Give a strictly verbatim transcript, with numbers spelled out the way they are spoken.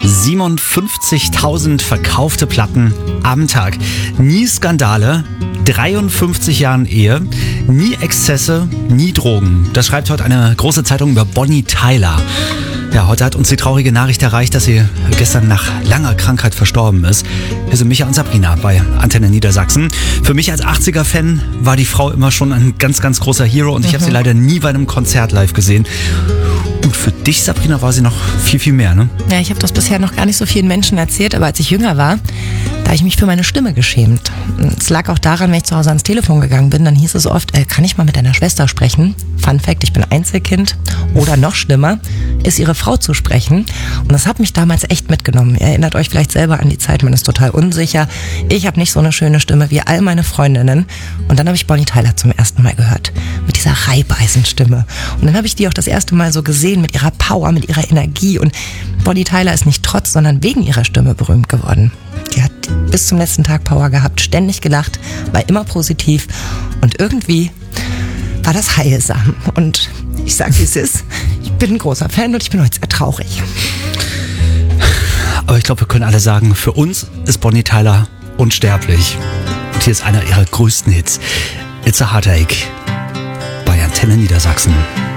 siebenundfünfzigtausend verkaufte Platten am Tag. Nie Skandale, dreiundfünfzig Jahren Ehe, nie Exzesse, nie Drogen. Das schreibt heute eine große Zeitung über Bonnie Tyler. Ja, heute hat uns die traurige Nachricht erreicht, dass sie gestern nach langer Krankheit verstorben ist. Hier sind Micha und Sabrina bei Antenne Niedersachsen. Für mich als achtziger-Fan war die Frau immer schon ein ganz, ganz großer Hero und ich mhm. habe sie leider nie bei einem Konzert live gesehen. Und für dich, Sabrina, war sie noch viel, viel mehr, ne? Ja, ich habe das bisher noch gar nicht so vielen Menschen erzählt, aber als ich jünger war, da habe ich mich für meine Stimme geschämt. Es lag auch daran, wenn ich zu Hause ans Telefon gegangen bin, dann hieß es oft, äh, kann ich mal mit deiner Schwester sprechen? Fun Fact, ich bin Einzelkind. Oder noch schlimmer, ist ihre Frau zu sprechen. Und das hat mich damals echt mitgenommen. Ihr erinnert euch vielleicht selber an die Zeit, man ist total unsicher. Ich habe nicht so eine schöne Stimme wie all meine Freundinnen. Und dann habe ich Bonnie Tyler zum ersten Mal gehört. Mit dieser Reibeisenstimme. Und dann habe ich die auch das erste Mal so gesehen, mit ihrer Power, mit ihrer Energie. Und Bonnie Tyler ist nicht trotz, sondern wegen ihrer Stimme berühmt geworden. Die hat bis zum letzten Tag Power gehabt, ständig gelacht, war immer positiv. Und irgendwie war das heilsam. Und ich sage, wie es ist, ich bin ein großer Fan und ich bin heute sehr traurig. Aber ich glaube, wir können alle sagen, für uns ist Bonnie Tyler unsterblich. Und hier ist einer ihrer größten Hits. It's a Heartache bei Antenne Niedersachsen.